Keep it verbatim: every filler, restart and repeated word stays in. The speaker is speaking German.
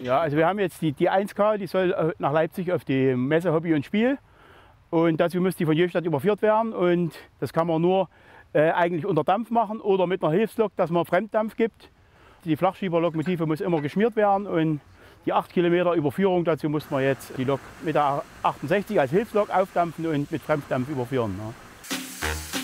Ja, also wir haben jetzt die, die eins K, die soll nach Leipzig auf die Messe Hobby und Spiel. Und dazu muss die von Jöstadt überführt werden. Und das kann man nur äh, eigentlich unter Dampf machen oder mit einer Hilfslok, dass man Fremddampf gibt. Die Flachschieberlokomotive muss immer geschmiert werden. Und die acht Kilometer Überführung, dazu muss man jetzt die Lok mit der achtundsechzig als Hilfslok aufdampfen und mit Fremddampf überführen. Ja.